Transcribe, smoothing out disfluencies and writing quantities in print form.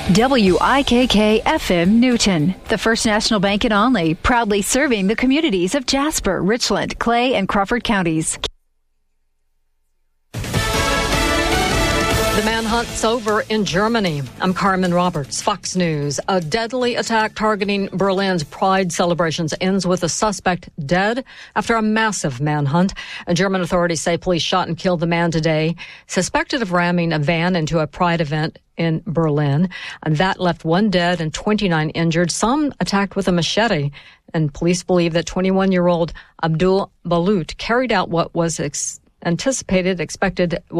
WIKK FM Newton, the First National Bank in Olney, proudly serving the communities of Jasper, Richland, Clay, and Crawford counties. The manhunt's over in Germany. I'm Carmen Roberts, Fox News. A deadly attack targeting Berlin's Pride celebrations ends with a suspect dead after a massive manhunt. German authorities say police shot and killed the man today, suspected of ramming a van into a Pride event in Berlin. And that left one dead and 29 injured, some attacked with a machete. And police believe that 21-year-old Abdul Balut carried out what was expected